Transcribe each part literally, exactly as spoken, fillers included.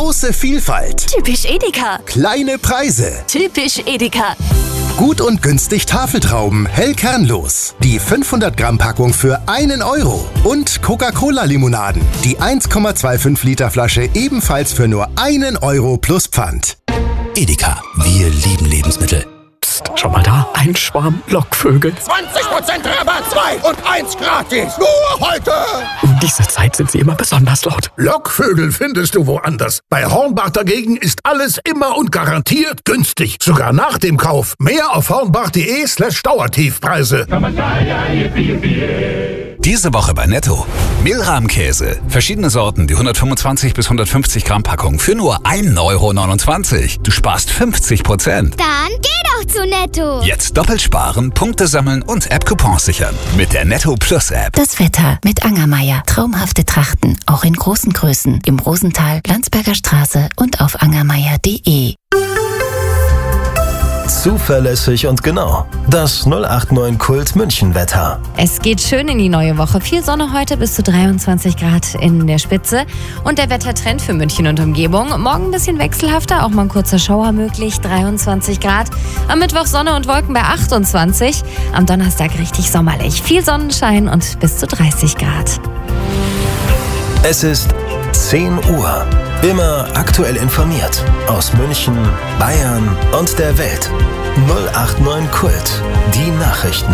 Große Vielfalt. Typisch Edeka. Kleine Preise. Typisch Edeka. Gut und günstig Tafeltrauben, hell kernlos. Die fünfhundert Gramm Packung für einen Euro. Und Coca-Cola-Limonaden. Die eins Komma fünfundzwanzig Liter Flasche ebenfalls für nur einen Euro plus Pfand. Edeka, wir lieben Lebensmittel. Psst, schau mal da, ein Schwarm Lockvögel. zwanzig Prozent Rabatt, zwei und eins gratis. Nur heute. Um diese Zeit sind sie immer besonders laut. Lockvögel findest du woanders. Bei Hornbach dagegen ist alles immer und garantiert günstig. Sogar nach dem Kauf. Mehr auf hornbach.de slash Dauertiefpreise. Diese Woche bei Netto. Mehlrahmkäse. Verschiedene Sorten, die hundertfünfundzwanzig bis hundertfünfzig Gramm Packung für nur ein Euro neunundzwanzig. Du sparst fünfzig Prozent. Dann geh doch zu Netto. Jetzt doppelt sparen, Punkte sammeln und App-Coupons sichern. Mit der Netto Plus App. Das Wetter mit Angermeier. Traumhafte Trachten, auch in großen Größen. Im Rosental, Landsberger Straße und auf angermeier punkt de. Zuverlässig und genau. Das null acht neun Kult München Wetter. Es geht schön in die neue Woche. Viel Sonne heute, bis zu dreiundzwanzig Grad in der Spitze. Und der Wettertrend für München und Umgebung. Morgen ein bisschen wechselhafter, auch mal ein kurzer Schauer möglich, dreiundzwanzig Grad. Am Mittwoch Sonne und Wolken bei achtundzwanzig. Am Donnerstag richtig sommerlich. Viel Sonnenschein und bis zu dreißig Grad. Es ist zehn Uhr. Immer aktuell informiert. Aus München, Bayern und der Welt. null acht neun Kult. Die Nachrichten.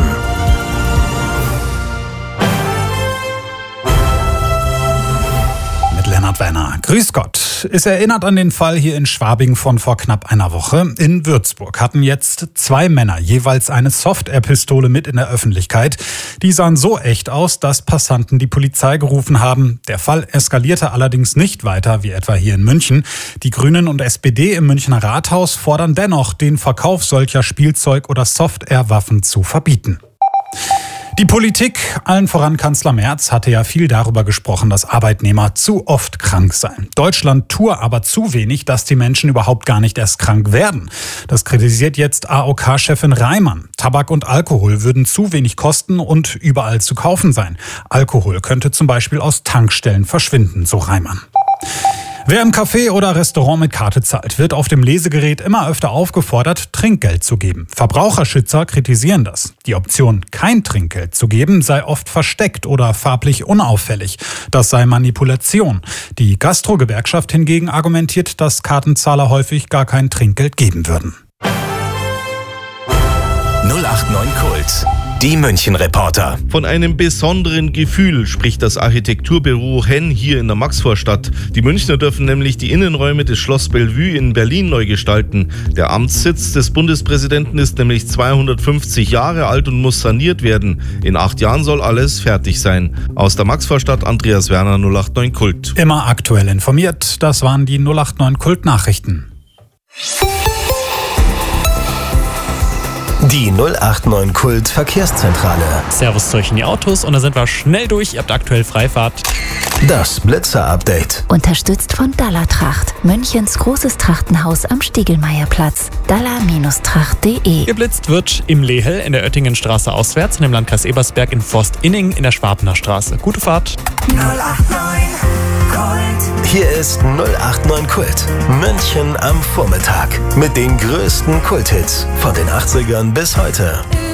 Mit Lennart Werner. Grüß Gott. Es erinnert an den Fall hier in Schwabing von vor knapp einer Woche. In Würzburg hatten jetzt zwei Männer jeweils eine Software-Pistole mit in der Öffentlichkeit. Die sahen so echt aus, dass Passanten die Polizei gerufen haben. Der Fall eskalierte allerdings nicht weiter, wie etwa hier in München. Die Grünen und S P D im Münchner Rathaus fordern dennoch, den Verkauf solcher Spielzeug- oder Software-Waffen zu verbieten. Die Politik, allen voran Kanzler Merz, hatte ja viel darüber gesprochen, dass Arbeitnehmer zu oft krank seien. Deutschland tue aber zu wenig, dass die Menschen überhaupt gar nicht erst krank werden. Das kritisiert jetzt A O K-Chefin Reimann. Tabak und Alkohol würden zu wenig kosten und überall zu kaufen sein. Alkohol könnte zum Beispiel aus Tankstellen verschwinden, so Reimann. Wer im Café oder Restaurant mit Karte zahlt, wird auf dem Lesegerät immer öfter aufgefordert, Trinkgeld zu geben. Verbraucherschützer kritisieren das. Die Option, kein Trinkgeld zu geben, sei oft versteckt oder farblich unauffällig. Das sei Manipulation. Die Gastro-Gewerkschaft hingegen argumentiert, dass Kartenzahler häufig gar kein Trinkgeld geben würden. null acht neun Kult. Die München-Reporter. Von einem besonderen Gefühl spricht das Architekturbüro Henn hier in der Maxvorstadt. Die Münchner dürfen nämlich die Innenräume des Schloss Bellevue in Berlin neu gestalten. Der Amtssitz des Bundespräsidenten ist nämlich zweihundertfünfzig Jahre alt und muss saniert werden. In acht Jahren soll alles fertig sein. Aus der Maxvorstadt Andreas Werner, null acht neun Kult. Immer aktuell informiert, das waren die null acht neun Kult-Nachrichten. Die null acht neun Kult Verkehrszentrale. Servus zu euch in die Autos und da sind wir schnell durch. Ihr habt aktuell Freifahrt. Das Blitzer-Update. Unterstützt von Dallertracht. Münchens großes Trachtenhaus am Stiegelmeierplatz. daller Tracht punkt de. Geblitzt wird im Lehel in der Oettingenstraße auswärts und im Landkreis Ebersberg in Forst-Inning in der Schwabner Straße. Gute Fahrt. null acht neun Kult. Hier ist null acht neun Kult. München am Vormittag. Mit den größten Kulthits von den achtzigern bis heute.